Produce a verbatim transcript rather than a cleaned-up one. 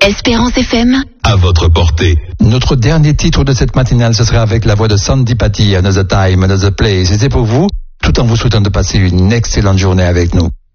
Espérance F M. À votre portée. Notre dernier titre de cette matinale, ce sera avec la voix de Sandy Patty, Another Time, Another Place. Et c'est pour vous, tout en vous souhaitant de passer une excellente journée avec nous.